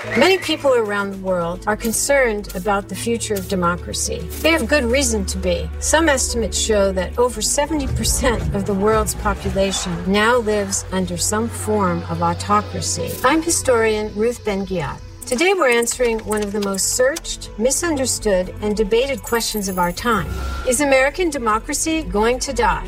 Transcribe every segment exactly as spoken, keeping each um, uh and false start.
Many people around the world are concerned about the future of democracy. They have good reason to be. Some estimates show that over seventy percent of the world's population now lives under some form of autocracy. I'm historian Ruth Ben-Ghiat. Today we're answering one of the most searched, misunderstood, and debated questions of our time. Is American democracy going to die?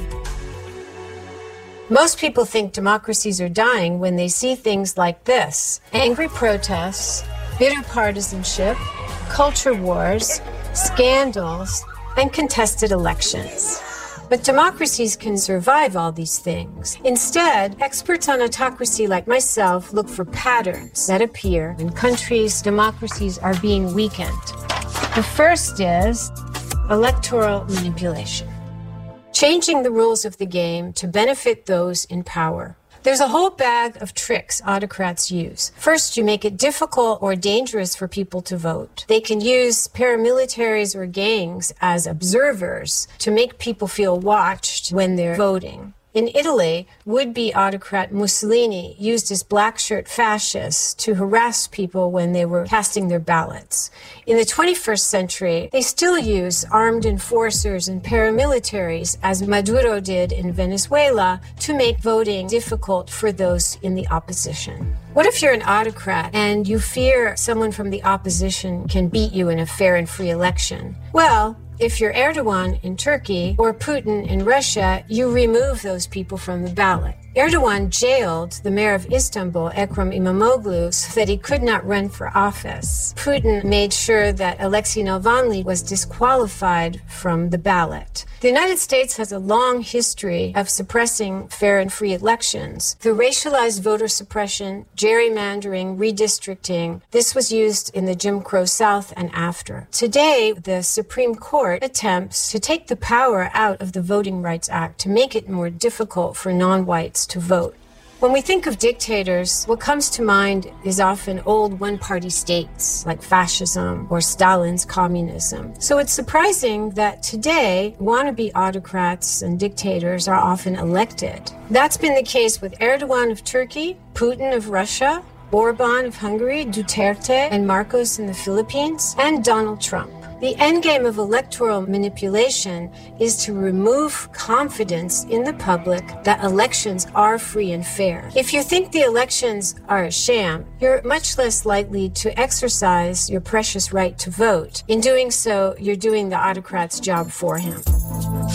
Most people think democracies are dying when they see things like this: angry protests, bitter partisanship, culture wars, scandals, and contested elections. But democracies can survive all these things. Instead, experts on autocracy like myself look for patterns that appear when countries' democracies are being weakened. The first is electoral manipulation. Changing the rules of the game to benefit those in power. There's a whole bag of tricks autocrats use. First, you make it difficult or dangerous for people to vote. They can use paramilitaries or gangs as observers to make people feel watched when they're voting. In Italy, would-be autocrat Mussolini used his black shirt fascists to harass people when they were casting their ballots. In the twenty-first century, they still use armed enforcers and paramilitaries, as Maduro did in Venezuela, to make voting difficult for those in the opposition. What if you're an autocrat and you fear someone from the opposition can beat you in a fair and free election? Well, if you're Erdogan in Turkey or Putin in Russia, you remove those people from the ballot. Erdogan jailed the mayor of Istanbul, Ekrem İmamoğlu, so that he could not run for office. Putin made sure that Alexei Navalny was disqualified from the ballot. The United States has a long history of suppressing fair and free elections. Through racialized voter suppression, gerrymandering, redistricting, this was used in the Jim Crow South and after. Today, the Supreme Court attempts to take the power out of the Voting Rights Act to make it more difficult for non-whites to vote. When we think of dictators, what comes to mind is often old one-party states like fascism or Stalin's communism. So it's surprising that today wannabe autocrats and dictators are often elected. That's been the case with Erdogan of Turkey, Putin of Russia, Orban of Hungary, Duterte and Marcos in the Philippines, and Donald Trump. The endgame of electoral manipulation is to remove confidence in the public that elections are free and fair. If you think the elections are a sham, you're much less likely to exercise your precious right to vote. In doing so, you're doing the autocrat's job for him.